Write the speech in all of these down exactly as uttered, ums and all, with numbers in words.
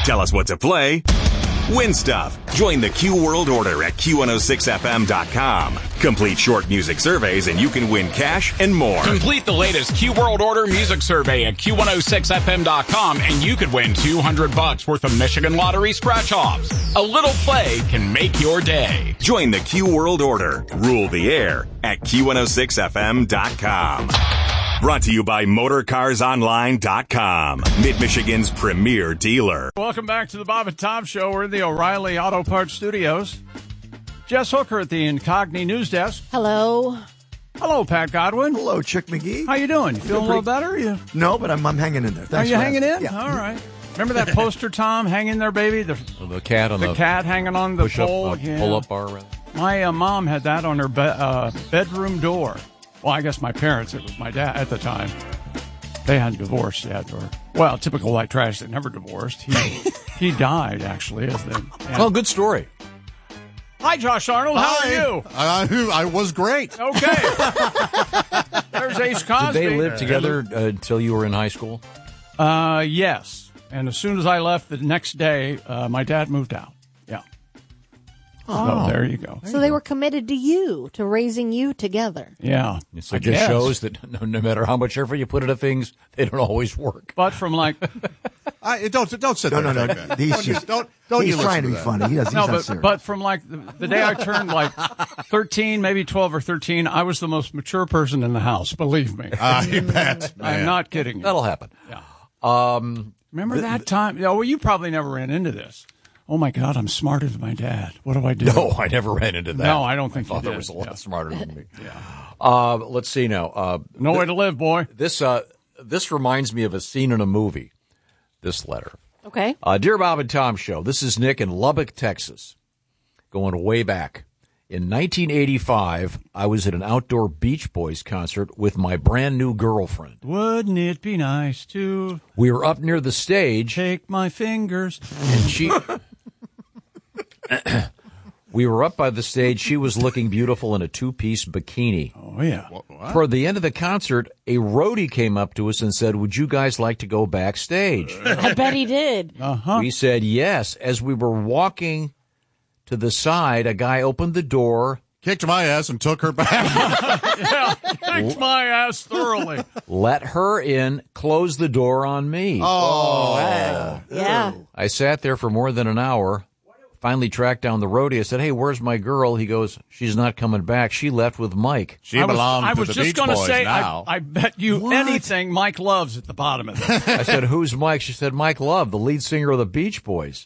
Tell us what to play. Win stuff. Join the Q World Order at Q one oh six F M dot com. Complete short music surveys and you can win cash and more. Complete the latest Q World Order music survey at Q one oh six F M dot com and you could win two hundred bucks worth of Michigan Lottery scratch-offs. A little play can make your day. Join the Q World Order. Rule the air at Q one oh six F M dot com. Brought to you by Motor Cars Online dot com, Mid-Michigan's premier dealer. Welcome back to the Bob and Tom Show. We're in the O'Reilly Auto Parts Studios. Jess Hooker at the Incogni News Desk. Hello. Hello, Pat Godwin. Hello, Chick McGee. How you doing? You feeling a little better? You? No, but I'm, I'm hanging in there. Thanks Are you for hanging asking. in? Yeah. All right. Remember that poster, Tom? Hang in there, baby? The, Well, the cat on the the, cat hanging on the push-up, pole. uh, Yeah. pull-up bar. Rather. My uh, mom had that on her be- uh, bedroom door. Well, I guess my parents. It was my dad at the time. They hadn't divorced yet, or well, typical white trash. They never divorced. He he died actually. As the, Oh, good story. Hi, Josh Arnold. How Hi. are you? I, I was great. Okay. There's Ace Cosby. Did they live together uh, until you were in high school? Uh, yes. And as soon as I left the next day, uh, my dad moved out. Yeah. Oh, so there you go. So they were committed to you, to raising you together. Yeah. So I it just guess. shows that no, no matter how much effort you put into things, they don't always work. But from like, I, don't don't sit No, there. no, no. and think that. He's Don't, just- don't, don't he's you trying to listen be that. funny. He does, he's no, not but, serious. but from like the, the day I turned like thirteen, maybe twelve or thirteen, I was the most mature person in the house. Believe me. I bet. I'm man. not kidding you. That'll happen. Yeah. Um, Remember that time? Yeah, well, you probably never ran into this. Oh, my God, I'm smarter than my dad. What do I do? no, I never ran into that. No, I don't think My you father did. was a lot Yeah. smarter than me. Yeah. Uh, let's see now. Uh, No way to live, boy. this uh, this reminds me of a scene in a movie. This letter. Okay. Uh, Dear Bob and Tom Show, this is Nick in Lubbock, Texas, going way back. In nineteen eighty-five, I was at an outdoor Beach Boys concert with my brand new girlfriend. Wouldn't it be nice to We were up near the stage, take my fingers? and she... we were up by the stage. She was looking beautiful in a two-piece bikini. Oh, yeah. Toward the end of the concert, a roadie came up to us and said, would you guys like to go backstage? I bet he did. Uh-huh. We said yes. As we were walking to the side, a guy opened the door, Kicked my ass and took her back. Yeah, kicked my ass thoroughly. let her in, closed the door on me. Oh. Yeah. I sat there for more than an hour, finally tracked down the roadie. I said, hey, where's my girl? He goes, she's not coming back. She left with Mike. She I was, belongs I to was the just Beach gonna Boys say, now. I, I bet you anything Mike loves at the bottom of this. I said, who's Mike? She said, Mike Love, the lead singer of the Beach Boys.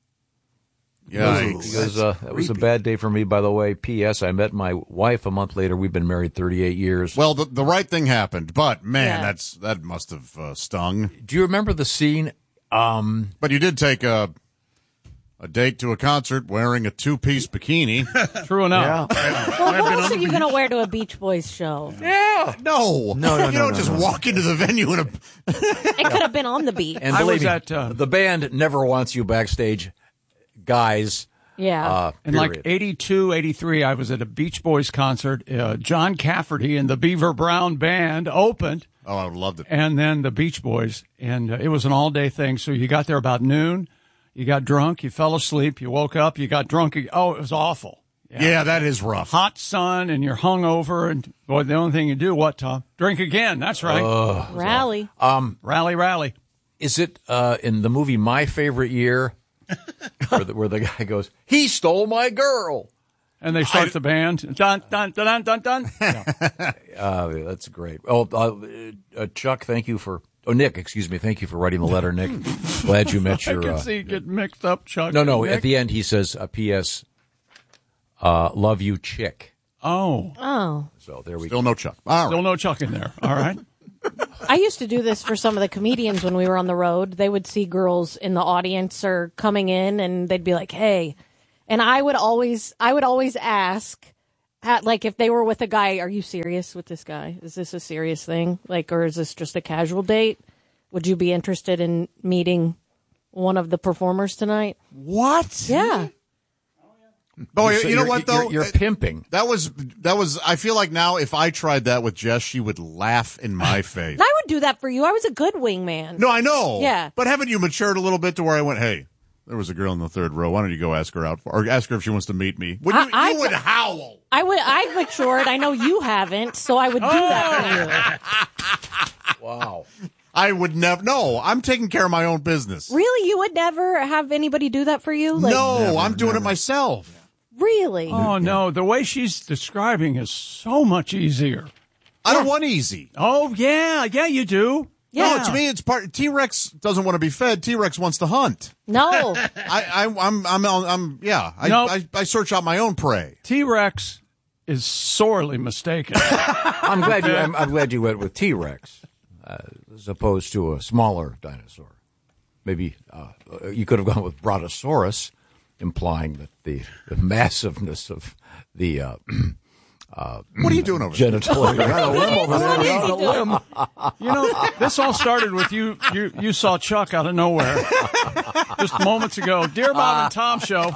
Yikes. He goes, uh, that was a bad day for me, by the way. P S. I met my wife a month later. We've been married thirty-eight years. Well, the, the right thing happened, but man, Yeah. that's that must have uh, stung. Do you remember the scene? Um, But you did take a a date to a concert wearing a two piece bikini. True enough. Well, what else are you going to wear to a Beach Boys show? Yeah, no, No, no, You no, don't no, just no. walk into the venue in a. It could have been on the beach. and I believe was me, at, uh, the band never wants you backstage, guys. Yeah. Uh, In like period. eighty-two, eighty-three, I was at a Beach Boys concert. Uh, John Cafferty and the Beaver Brown Band opened, Oh, I loved it. and then the Beach Boys. And uh, it was an all-day thing. So you got there about noon. You got drunk. You fell asleep. You woke up. You got drunk. Oh, it was awful. Yeah, that is rough. Hot sun, and you're hungover. And boy, the only thing you do, what, Tom? Drink again. That's right. Rally. Rally, rally. Is it uh, in the movie My Favorite Year, where, the, where the guy goes, he stole my girl? And they start the band. Dun, dun, dun, dun, dun, dun. Yeah. Uh, that's great. Oh, uh, uh, Chuck, thank you for. Oh, Nick, excuse me. Thank you for writing the letter, Nick. Glad you met I your. can Uh, see you get mixed up, Chuck. no, no. and At Nick. the end, he says, uh, P S. Uh, love you, chick. Oh, Oh. So there we Still go. no Chuck. All still right. no Chuck in there. All right. I used to do this for some of the comedians when we were on the road. They would see girls in the audience or coming in, and they'd be like, "Hey," and I would always, I would always ask, at, like, if they were with a guy, "Are you serious with this guy? Is this a serious thing? Like, or is this just a casual date? Would you be interested in meeting one of the performers tonight?" What? Yeah. Oh, So you know you're- what though? You're, you're pimping. That was that was. I feel like now if I tried that with Jess, she would laugh in my face. And I would do that for you. I was a good wingman. No, I know. Yeah. But haven't you matured a little bit to where I went, hey, there was a girl in the third row. Why don't you go ask her out for, or ask her if she wants to meet me? Would you, I- you I- would howl. I would. I've matured. I know you haven't, so I would do that for you. Wow. I would never. No, I'm taking care of my own business. Really, you would never have anybody do that for you? Like, no, Never, I'm doing never. it myself. really. Oh, no. The way she's describing is so much easier. I don't want easy. Oh, yeah. Yeah, you do. Yeah. No, to me, it's part. T-Rex doesn't want to be fed. T-Rex wants to hunt. No. I, I, I'm, I'm, I'm, yeah. I, Nope. I, I search out my own prey. T-Rex is sorely mistaken. I'm glad you. I'm, I'm glad you went with T-Rex uh, as opposed to a smaller dinosaur. Maybe uh, you could have gone with Brontosaurus, implying that the, the massiveness of the uh, What are you doing over there? genitalia. Got a limb over there. What is he Got a doing? limb. You know, this all started with you. You, you saw Chuck out of nowhere just moments ago. Dear Bob and Tom Show.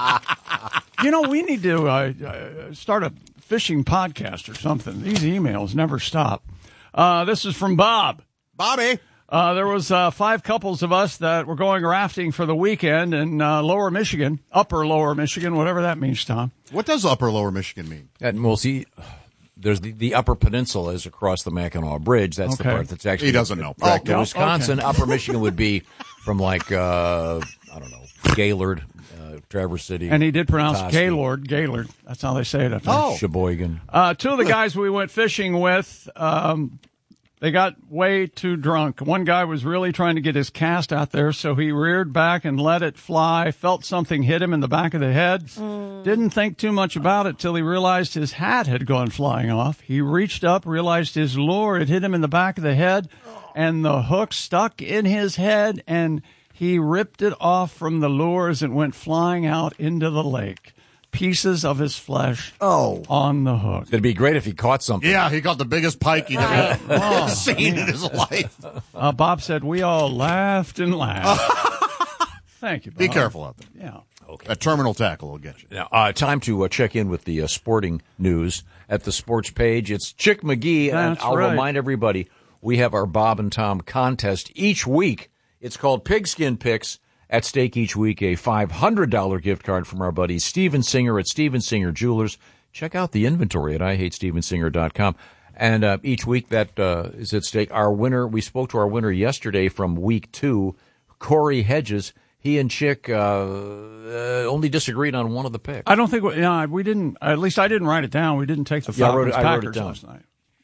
You know, we need to uh, uh, start a fishing podcast or something. These emails never stop. Uh, this is from Bob. Bobby. Uh, there was uh, five couples of us that were going rafting for the weekend in uh, Lower Michigan, Upper Lower Michigan, whatever that means, Tom. What does Upper Lower Michigan mean? And we'll see. There's the, the Upper Peninsula is across the Mackinac Bridge. That's the Okay. part that's actually He doesn't know. Back to Okay. Wisconsin. Okay. Upper Michigan would be from like uh, I don't know, Gaylord, uh, Traverse City, And he did pronounce Petoskey, Gaylord, Gaylord. That's how they say it up there. Oh. Sheboygan. Uh, two of the guys we went fishing with, um, they got way too drunk. One guy was really trying to get his cast out there, so he reared back and let it fly, felt something hit him in the back of the head. Didn't think too much about it till he realized his hat had gone flying off. He reached up, realized his lure had hit him in the back of the head, and the hook stuck in his head, and he ripped it off from the lure as it went flying out into the lake. Pieces of his flesh Oh. on the hook. It'd be great if he caught something. Yeah, he got the biggest pike he'd Right. ever seen in his life. Uh, Bob said we all laughed and laughed. Thank you, Bob. Be careful out there. Yeah. That terminal tackle will get you. Now, uh, time to uh, check in with the uh, sporting news at the sports page. It's Chick McGee, and That's I'll right. remind everybody we have our Bob and Tom contest each week. It's called Pigskin Picks. At stake each week, a five hundred dollars gift card from our buddy Steven Singer at Steven Singer Jewelers. Check out the inventory at I hate steven singer dot com. And uh, each week that uh, is at stake. Our winner, we spoke to our winner yesterday from week two, Corey Hedges. He and Chick uh, uh, only disagreed on one of the picks. I don't think we, yeah, we didn't. At least I didn't write it down. We didn't take the Yeah, I wrote Falcons it- I wrote it Packers down. last night.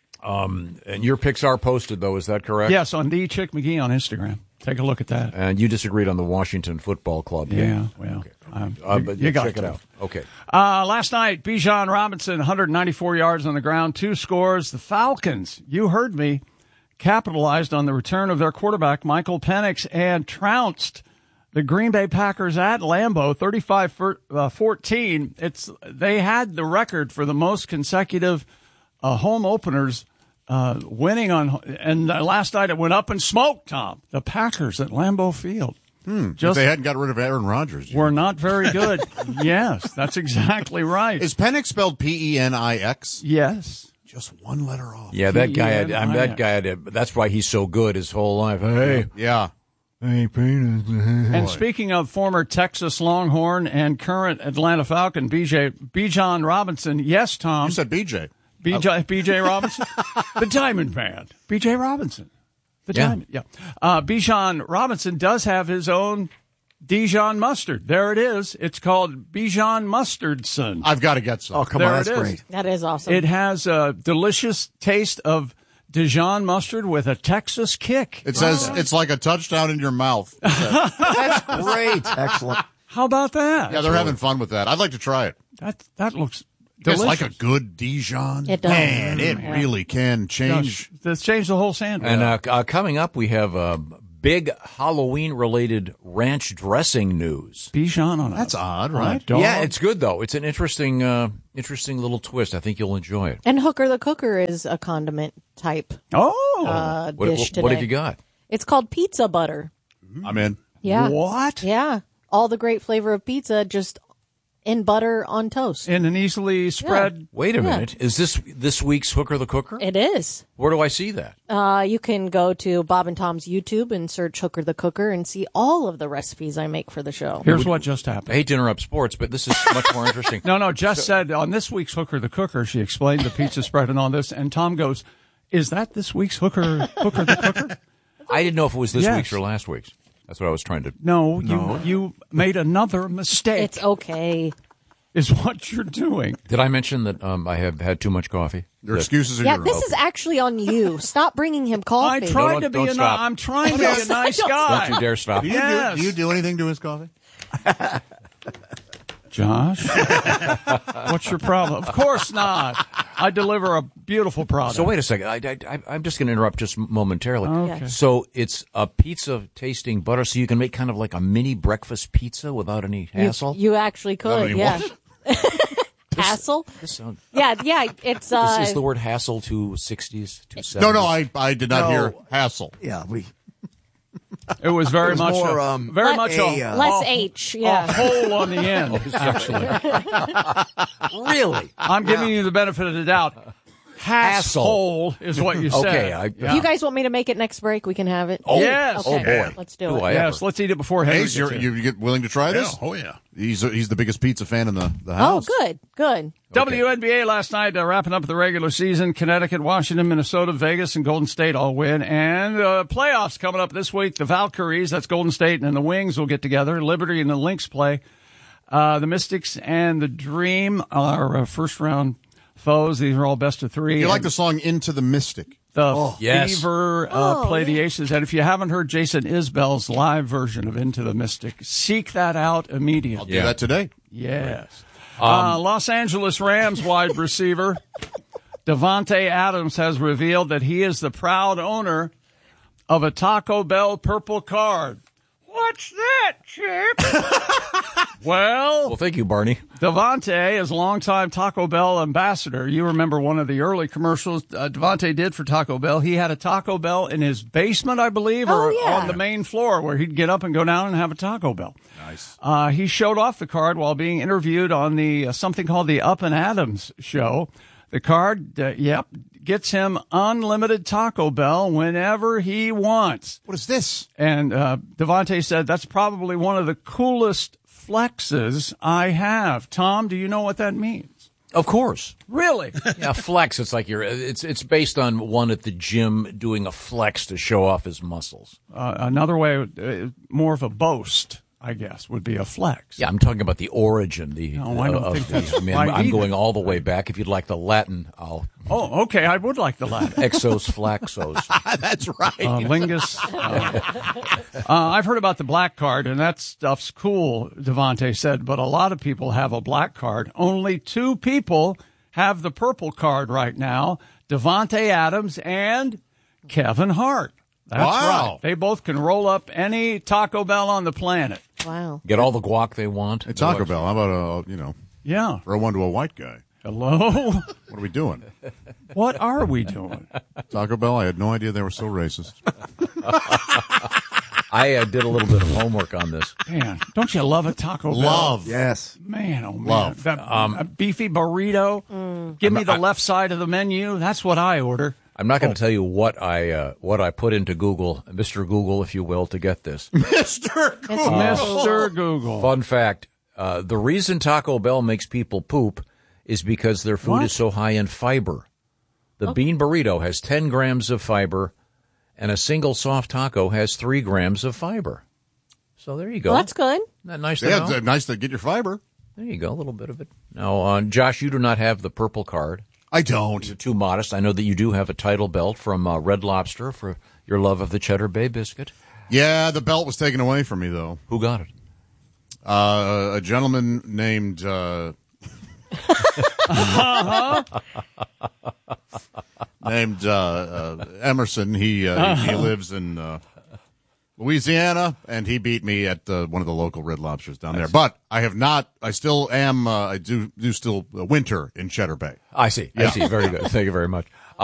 And your picks are posted, though. Is that correct? Yes, on the Chick McGee on Instagram. Take a look at that. And you disagreed on the Washington Football Club Yeah, game. well, um, Uh, you, but you got check to. it out. Okay. Uh, last night, Bijan Robinson, one hundred ninety-four yards on the ground, two scores. The Falcons, you heard me, capitalized on the return of their quarterback, Michael Penix, and trounced the Green Bay Packers at Lambeau, thirty-five fourteen. It's, they had the record for the most consecutive uh, home openers uh, winning on, and uh, last night it went up in smoke, Tom. The Packers at Lambeau Field. If Just they hadn't got rid of Aaron Rodgers. were not very good. Yes, that's exactly right. Is Penix spelled P E N I X? Yes. Just one letter off. Yeah, that guy. Had, I'm that P E N I X. guy. Had, that's why he's so good his whole life. Hey, Yeah. hey, penis. And speaking of former Texas Longhorn and current Atlanta Falcon, B J Bijan Robinson. Yes, Tom. You said B J. B J B J Robinson, the Diamond Band. B J Robinson, the Yeah. Diamond. Yeah. Uh, Bijan Robinson does have his own Dijon mustard. There it is. It's called Bijan Mustardson. I've got to get some. Oh, come There on. it That's is. great. That is awesome. It has a delicious taste of Dijon mustard with a Texas kick. It says it's like a touchdown in your mouth. That's great. Excellent. How about that? Yeah, they're having fun with that. I'd like to try it. That that looks It's delicious. like a good Dijon. It does. Man, it Yeah. really can change. Let's change the whole sandwich. And uh, uh, coming up, we have uh, big Halloween-related ranch dressing news. Bijan on a, That's odd, on a right? dog. Yeah, it's good though. It's an interesting, uh, interesting little twist. I think you'll enjoy it. And Hooker the Cooker is a condiment type Oh, uh, What, dish what, today. what have you got? It's called pizza butter. I'm in. Yeah. what? Yeah. All the great flavor of pizza just in butter on toast. In an easily spread. Wait a Yeah. minute. Is this this week's Hooker the Cooker? It is. Where do I see that? Uh, you can go to Bob and Tom's YouTube and search Hooker the Cooker and see all of the recipes I make for the show. Here's what just happened. I hate to interrupt sports, but this is much more interesting. No, no, Jess said on this week's Hooker the Cooker, she explained the pizza spread and all this, and Tom goes, is that this week's Hooker Hooker the Cooker? I didn't know if it was this Yes. week's or last week's. That's what I was trying to... No, you you made another mistake. It's okay. Is what you're doing. Did I mention that um, I have had too much coffee? Your That- excuses are Yeah, your this own. is actually on you. Stop bringing him I coffee. tried Don't- to be don't a ni- stop. I'm trying to be a nice guy. Don't you dare stop. Do you, Yes. do, do you do anything to his coffee? Josh, what's your problem? Of course not. I deliver a beautiful product. So wait a second. I, I, I'm just going to interrupt just momentarily. Okay. So it's a pizza tasting butter, so you can make kind of like a mini breakfast pizza without any You, hassle? you actually Not could, anymore. yeah. Hassle? This, sound, Yeah, yeah. It's uh, is, is the word hassle to sixties, to seventies? No, no, I I did not No. hear hassle. Yeah, we. It was very was much more, a, um, very Let- much a, a, uh, less a- H. a Yeah. hole on the end. Actually. Really? I'm giving you the benefit of the doubt. Hasshole is what you said. Okay, I- Yeah. You guys want me to make it next break? We can have it. Oh, Yes. Okay. Oh, boy. Let's do Do it. I Yes, ever. let's eat it before Henry Hayes, gets you're, here. you get willing to try this? Oh, yeah. He's he's the biggest pizza fan in the, the Oh, house. good, good. W N B A last night, uh, wrapping up the regular season. Connecticut, Washington, Minnesota, Vegas, and Golden State all win. And uh, playoffs coming up this week. The Valkyries, that's Golden State, and the Wings will get together. Liberty and the Lynx play. Uh, the Mystics and the Dream are uh, first-round foes. These are all best of three. You like And the song Into the Mystic? the Yes. Fever uh, Oh, play the yeah. Aces. And if you haven't heard Jason Isbell's live version of Into the Mystic, seek that out immediately. Do that today. Yes. uh, Los Angeles Rams wide receiver Devontae Adams has revealed that he is the proud owner of a Taco Bell purple card. What's that, Chip? well, Well, thank you, Barney. Devontae is a longtime Taco Bell ambassador. You remember one of the early commercials uh, Devontae did for Taco Bell. He had a Taco Bell in his basement, I believe, or Oh, yeah. on the main floor where he'd get up and go down and have a Taco Bell. Nice. Uh, he showed off the card while being interviewed on the uh, something called the Up and Adams show. The card, uh, yep, gets him unlimited Taco Bell whenever he wants. What is this? And uh, Devontae said that's probably one of the coolest flexes I have. Tom, do you know what that means? Of course. Really? Yeah, flex. It's like you're. It's it's based on one at the gym doing a flex to show off his muscles. uh, another way, uh, more of a boast, I guess, would be a flex. Yeah, I'm talking about the origin. The No, I don't of think the- that's I mean, right I'm either. going all the way back. If you'd like the Latin, I'll Oh, okay. I would like the latter. exos flaxos. That's right. Uh, lingus. Uh, uh, I've heard about the black card, and that stuff's cool, Devontae said, but a lot of people have a black card. Only two people have the purple card right now, Devontae Adams and Kevin Hart. That's Wow. right. They both can roll up any Taco Bell on the planet. Wow. Get all the guac they want. Hey, Taco Bell, how about, a you know, Yeah. throw one to a white guy? Hello? What are we doing? What are we doing? Taco Bell, I had no idea they were so racist. I uh, did a little bit of homework on this. Man, don't you love a Taco Bell? Love. Yes. Man, oh man. Love. That uh, beefy burrito. Give me the left side of the menu. That's what I order. I'm not going to tell you what I uh, what I put into Google, Mister Google, if you will, to get this. Mister It's Mister Google. Fun fact: uh, the reason Taco Bell makes people poop is because their food What? is so high in fiber. The bean burrito has ten grams of fiber, and a single soft taco has three grams of fiber. So there you go. Well, that's good. Isn't that nice to Yeah, know? it's nice to get your fiber. There you go, a little bit of it. Now, uh, Josh, you do not have the purple card. I don't. You're too modest. I know that you do have a title belt from uh, Red Lobster for your love of the Cheddar Bay biscuit. Yeah, the belt was taken away from me, though. Who got it? Uh, a gentleman named uh, named uh, uh, Emerson. He uh, he lives in uh, Louisiana, and he beat me at uh, one of the local Red Lobsters down there. But I have not. I still am. Uh, I do do still uh, winter in Cheddar Bay. I see. I Yeah. see. Very good. Thank you very much.